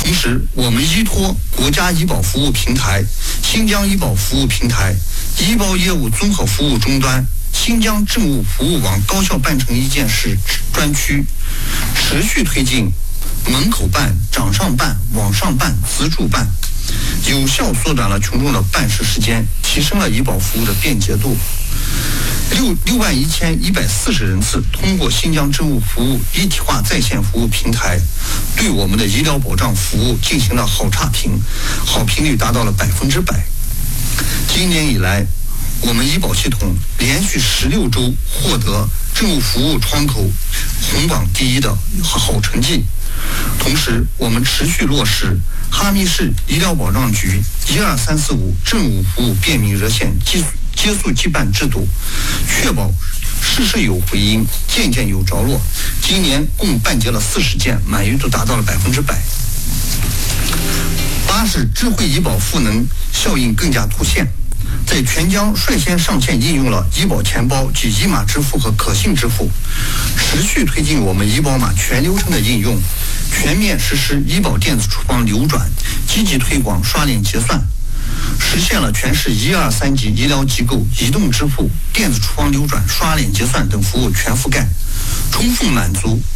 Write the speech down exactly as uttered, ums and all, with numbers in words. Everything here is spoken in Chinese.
同时，我们依托国家医保服务平台、新疆医保服务平台、医保业务综合服务终端、新疆政务服务网高校办成一件事专区，持续推进门口办、掌上办、网上办、自助办，有效缩短了群众的办事时间，提升了医保服务的便捷度。六六万一千一百四十人次通过新疆政务服务一体化在线服务平台，对我们的医疗保障服务进行了好差评，好评率达到了百分之百。今年以来，我们医保系统连续十六周获得政务服务窗口红榜第一的好成绩。同时，我们持续落实哈密市医疗保障局一二三四五政务服务便民热线接接速接办制度，确保事事有回音，件件有着落。今年共办结了四十件，满意度达到了百分之百。八是智慧医保赋能效应更加凸显，在全疆率先上线应用了医保钱包及医码支付和可信支付，持续推进我们医保码全流程的应用，全面实施医保电子处方流转，积极推广刷脸结算，实现了全市一二三级医疗机构移动支付、电子处方流转、刷脸结算等服务全覆盖，充分满足